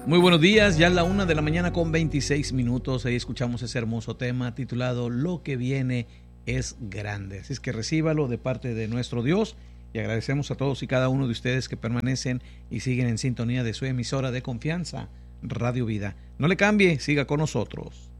Muy buenos días, ya es la 1 de la mañana con 26 minutos. Ahí escuchamos ese hermoso tema titulado Lo que viene es grande. Así es que recíbalo de parte de nuestro Dios y agradecemos a todos y cada uno de ustedes que permanecen y siguen en sintonía de su emisora de confianza, Radio Vida. No le cambie, siga con nosotros.